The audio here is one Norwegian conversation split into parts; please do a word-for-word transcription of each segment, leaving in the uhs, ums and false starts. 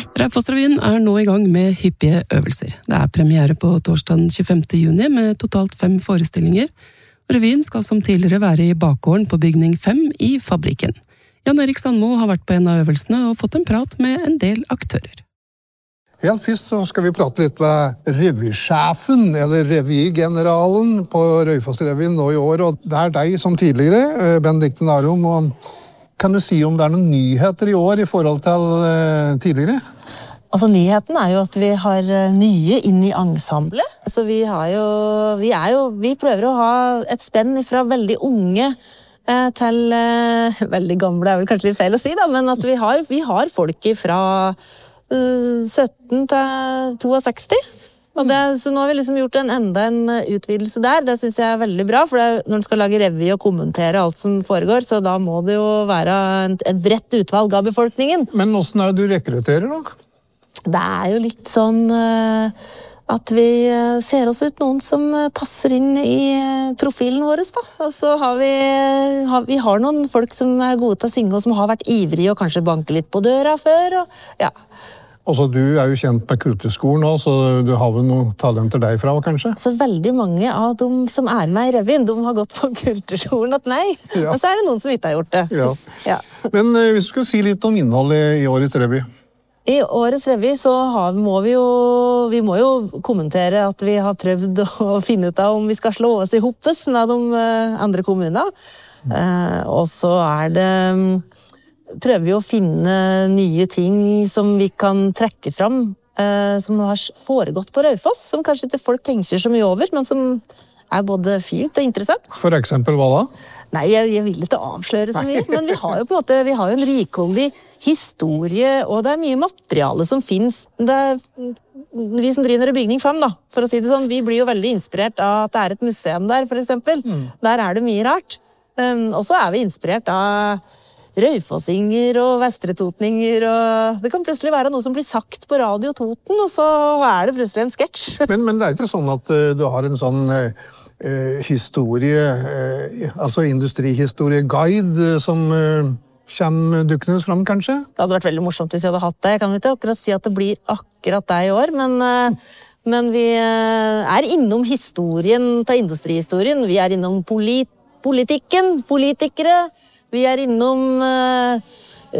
Raufoss-revyen er nå i gang med hyppige øvelser. Det er premiere på torsdag tjuefemte juni med totalt fem forestillinger. Revyen skal som tidligere være i bakgården på bygning fem i Fabrikken. Jan Erik Sandmo har vært på en av øvelsene og fått en prat med en del aktører. Helt først så skal vi prate litt med revysjefen, eller revygeneralen på Raufoss-revyen nå i år, og det er deg som tidligere, Benedikte Narum. Og kan du si om det er noen nyheter i år i forhold til tidligere? Altså, nyheten er jo at vi har nye inn i ensemblet. Altså, vi har jo, vi er jo, vi prøver å ha et spenn fra veldig unge eh, til eh, veldig gamle, er vel kanskje litt feil å si da, men at vi har, vi har folk fra eh, sytten til sekstito. Og det, så nå har vi liksom gjort en enda en utvidelse der. Det synes jeg er veldig bra, for det, når du skal lage revy og kommentere alt som foregår, så da må det jo være en, et bredt utvalg av befolkningen. Men hvordan er det du rekrutterer da? Det er jo litt sånn uh, at vi uh, ser oss ut noen som uh, passer inn i uh, profilen vår da. Og så har vi, uh, har, vi har noen folk som er gode til å synge og som har vært ivrige og kanskje banke litt på døra før. Og, ja. Også du er jo kjent med kulturskolen også, så du har vel noen talenter derfra kanskje? Så veldig mange av dem som er med i revyen, de har gått på kulturskolen at nei. Ja. Og så er det noen som ikke har gjort det. Ja. Ja. Men uh, hvis du skulle si litt om innholdet i årets revy? I årets revy så har, må vi jo vi må jo kommentere at vi har prøvd å finne ut av om vi skal slå oss i hoppes med de andre kommunene. Mm. Eh, og så er det prøver vi å finne nye ting som vi kan trekke fram eh, som har foregått på Raufoss, som kanskje ikke folk tenker så mye over, men som er både fint og interessant. For eksempel hva da? Nei, jeg, jeg vil ikke avsløre så mye, men vi har jo på en måte, vi har jo en rikholdig historie, og det er mye materiale som finnes. Det er, vi som driver bygning fem, da, for å si det sånn, vi blir jo veldig inspirert av at det er et museum der, for eksempel. Mm. Der er det mye rart. Um, og så er vi inspirert av raufossinger og vestretotninger, og det kan plutselig være noe som blir sagt på Radio Toten, og så er det plutselig en sketsj. Men, men det er ikke sånn at uh, du har en sånn... Uh... Eh, historie, eh, altså industrihistorie-guide eh, som eh, kommer dukkende fram, kanskje? Det hadde vært veldig morsomt hvis jeg hadde hatt det. Jeg kan ikke akkurat si at det blir akkurat det i år, men, eh, men vi eh, er innom historien til industrihistorien. Vi er innom polit politikken, politikere. Vi er innom eh,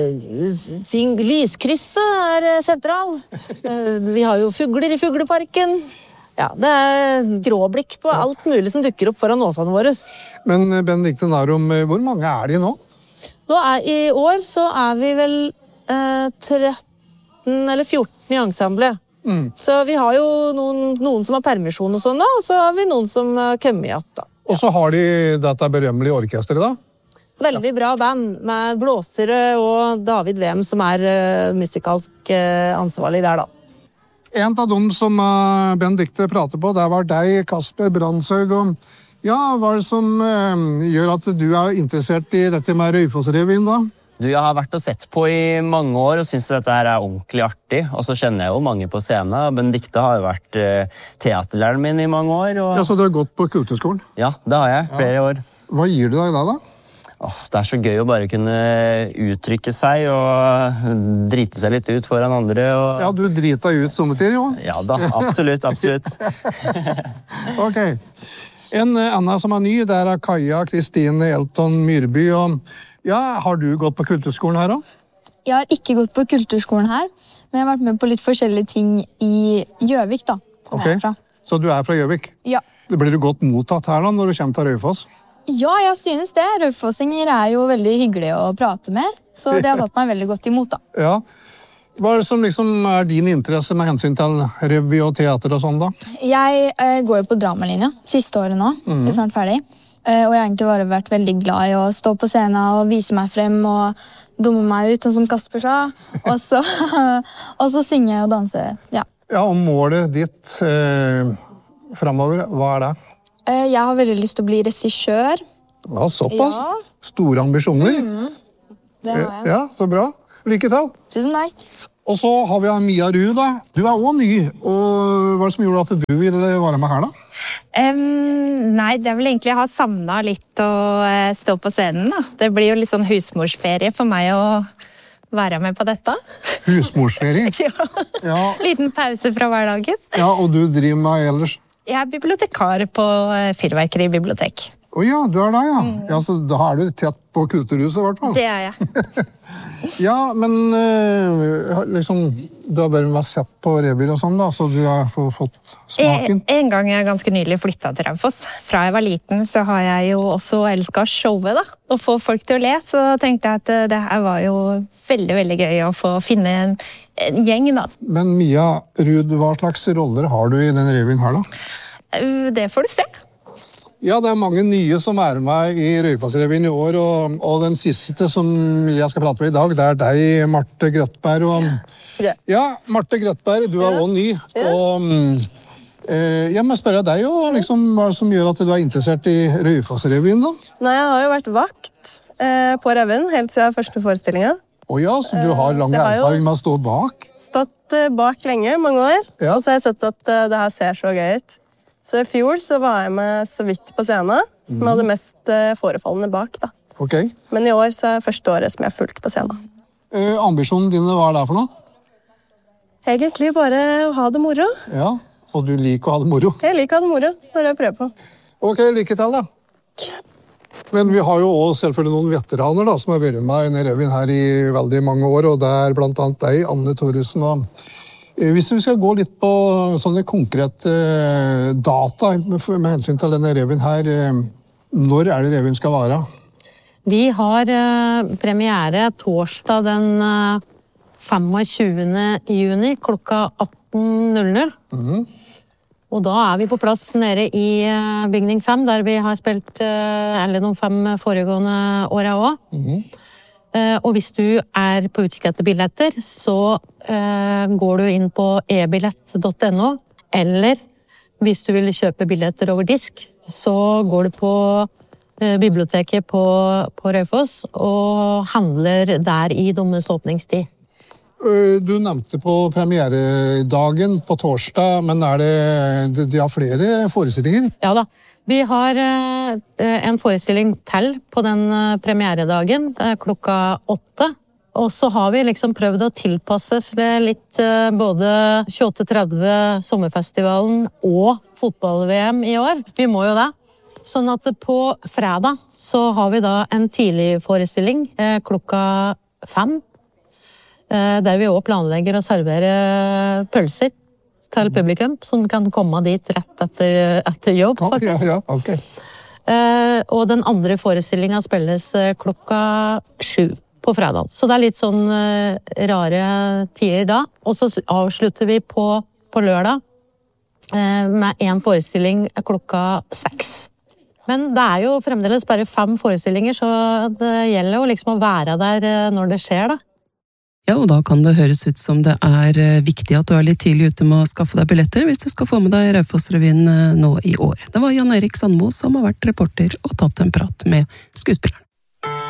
eh, lyskrysset er sentral. Eh, vi har jo fugler i fugleparken. Ja, det er gråblikk på alt mulig som dukker opp foran åsene våre. Men Benedikte Narum, hvor mange er de nå? Nå er, I år så er vi vel eh, tretten eller fjorten i ensemblet. Mm. Så vi har jo noen, noen som har permisjon og sånn da, og så har vi noen som har kommet igjen da. Ja. Og så har de dette berømmelige orkestret da? Veldig bra band med blåsere og David Wem som er uh, musikalsk uh, ansvarlig der da. En av dem som uh, Benedikte prater på, det var deg, Kasper Brandshaug. Ja, hva er det som uh, gjør at du er interessert i dette med Raufoss-revyen da? Du, jeg har vært og sett på i mange år og synes dette her er ordentlig artig. Og så kjenner jeg jo mange på scenen. Benedikte har jo vært uh, teaterlæreren min i mange år. Og... Ja, så du har gått på kulturskolen? Ja, det har jeg. Flere ja. år. Hva gir det deg da da? Åh, det er så gøy å bare kunne uttrykke seg og drite seg litt ut foran andre. Og... Ja, du driter ut sommertid, jo. Ja da, absolutt, absolutt. Ok. En annen som er ny, der er Kaja Kristine Elton Myrby. Og, ja, har du gått på kulturskolen her også? Jeg har ikke gått på kulturskolen her, men jeg har vært med på litt forskjellige ting i Gjøvik da, som okay. jeg er fra. Så du er fra Gjøvik? Ja. Blir du godt mottatt her da, når du kommer til Raufoss? Ja, jeg synes det. Raufossinger er jo veldig hyggelige å prate med, så det har tatt meg veldig godt imot da. Ja. Hva er det som liksom er din interesse med hensyn til revy og teater og sånn da? Jeg eh, går jo på dramalinja siste året nå, mm. det er snart ferdig. Eh, og jeg har egentlig bare vært veldig glad i å stå på scenen og vise meg frem og dumme meg ut, sånn som Kasper sa. Og så, og så synge og danse, ja. Ja, og målet ditt eh, fremover, hva er det? Jeg har veldig lyst til å bli regissør. Ja, såpass. Ja. Store ambisjoner. Mm, det har jeg. Ja, så bra. Lykke til. Tusen takk. Og så har vi Mia Ruud da. Du er også ny. Og hva er det som gjorde at du ville være med her da? Um, nei, det er vel egentlig jeg har savnet litt å uh, stå på scenen da. Det blir jo litt sånn husmorsferie for meg å være med på dette. Husmorsferie? Ja. Ja. Liten pause fra hverdagen. Ja, og du driver med ellers? Jeg er bibliotekar på Fyrverkeri bibliotek. Å ja, du er der, ja. Ja, så da er du tett på kulturhuset, i hvert fall. Det er jeg. Ja, men uh, liksom, du har bare vært sett på revyer og sånn, da, så du har fått smaken. En, en gang jeg ganske nylig flyttet til Raufoss. Fra jeg var liten, så har jeg jo også elsket showet, da. Å få folk til å le, så tenkte jeg at det her var jo veldig, veldig gøy å få finne en, en gjeng, da. Men Mia Ruud, hva slags roller har du i den revyen her, da? Det får du se. Ja, det er mange nye som er med i Raufoss-revyen i år, og, og den siste som jeg skal prate med i dag, det er deg, Marte Grøtberg. Og, ja, Marte Grøtberg, du er også ny. Og eh, jeg må spørre deg, jo, liksom, hva er det som gjør at du er interessert i Raufoss-revyen, da? Nei, jeg har jo vært vakt eh, på revyen helt siden første forestillinga. Å ja, så du har lang erfaring med å stå bak? Stått eh, bak lenge, mange år, Ja. og så har jeg sett at eh, det her ser så gøy ut. Så i fjor så var jeg med så vidt på scenen, med det mest eh, forefallende bak, da. Ok. Men i år så er det første året som jeg har fulgt på scenen. Eh, ambisjonen dine, hva er det for noe? Egentlig bare å ha det moro. Ja, og du liker å ha det moro. Jeg liker å ha det moro, det er det jeg prøver på. Ok, lykke til da. Men vi har jo også selvfølgelig noen veteraner da, som har vært med i denne revyen her i veldig mange år, og det er blant annet deg, Anne Thoresen. Og hvis vi skal gå litt på sånne konkrete data med hensyn til denne revyen her, når er det revyen skal være? Vi har premiere torsdag den tjuefemte juni klokka atten null null. Mhm. Og da er vi på plass nede i bygning fem, der vi har spilt alle de fem foregående årene også. Mhm. Og hvis du er på utkikk etter billetter, så går du inn på e billett punktum no, eller hvis du vil kjøpe billetter over disk, så går du på biblioteket på, på Raufoss og handler der i deres åpningstid. Du nevnte på premieredagen på torsdag, men er det, de har flere forestillinger? Ja da. Vi har en forestilling til på den premieredagen, klokka åtte. Og så har vi liksom prøvd å tilpasse litt både tjueåtte tretti sommerfestivalen og fotball-V M i år. Vi må jo det. Sånn at på fredag så har vi da en tidlig forestilling klokka fem. Der vi også planlegger å servere pølser til publikum, som kan komme dit rett etter, etter jobb, faktisk. Ja, ja, ok. Eh, og den andre forestillingen spilles klokka sju på fredag. Så det er litt sånn eh, rare tider da. Og så avslutter vi på, på lørdag eh, med en forestilling klokka seks. Men det er jo fremdeles bare fem forestillinger, så det gjelder jo liksom å være der når det skjer da. Ja, og da kan det høres ut som det er viktig at du er litt tidlig ute med å skaffe deg billetter hvis du skal få med deg Raufoss-revyen nå i år. Det var Jan Erik Sandmo som har vært reporter og tatt en prat med skuespilleren.